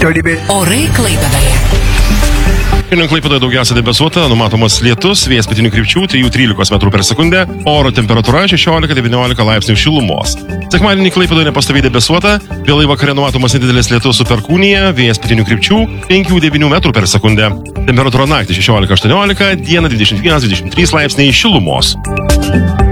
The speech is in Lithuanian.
Orai Klaipėdoje. Šiandien Klaipėdoje daugiausia debesuota, numatomas lietus, vėjas pietinių krypčių 3-13 metrų per sekundę, oro temperatūra 16-19 laipsnių šilumos. Sekmadienį Klaipėdoje nepastoviai debesuota, vėlai vakare numatomas nedidelis lietus su perkūnija, vėjas pietinių krypčių 5-9 metrų per sekundę. Temperatūra naktį 16-18, dieną 21-23 laipsniai šilumos.